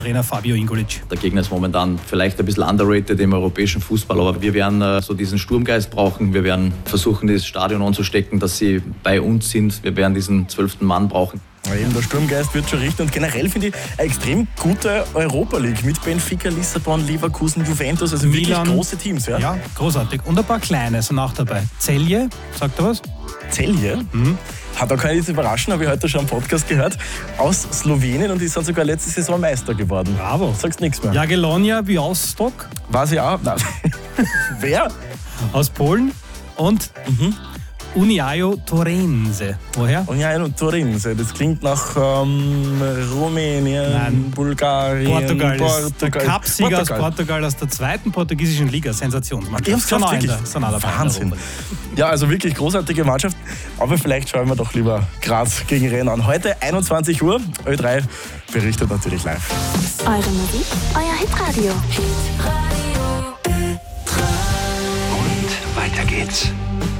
Trainer Fabio Ingolic. Der Gegner ist momentan vielleicht ein bisschen underrated im europäischen Fußball, aber wir werden so diesen Sturmgeist brauchen. Wir werden versuchen, das Stadion anzustecken, dass sie bei uns sind. Wir werden diesen 12. Mann brauchen. Ja, eben, der Sturmgeist wird schon richten. Und generell finde ich eine extrem gute Europa League mit Benfica, Lissabon, Leverkusen, Juventus, also Milan. wirklich große Teams. Ja, Ja, großartig. Und ein paar kleine sind auch dabei. Celje, sagt er was? Celje, da kann ich jetzt überraschen, habe ich heute schon am Podcast gehört, aus Slowenien, und die sind sogar letzte Saison Meister geworden. Bravo. Sagst nichts mehr. Jagiellonia Białystok Weiß ich auch. Nein. Wer? aus Polen und Uniaio Torense. Woher? Und ja, und Turin. Das klingt nach Rumänien, Nein. Bulgarien, Portugal ist der Cupsieger aus Portugal. Portugal, aus der zweiten portugiesischen Liga. Sensationsmannschaft. Die haben's Sind geschafft, auch in wirklich. der- sind auch dabei in der Wahnsinn. Europa League. Ja, also wirklich großartige Mannschaft. Aber vielleicht schauen wir doch lieber Graz gegen Rennes an. Heute 21 Uhr. Ö3 berichtet natürlich live. Eure Musik, euer Hitradio. Und weiter geht's.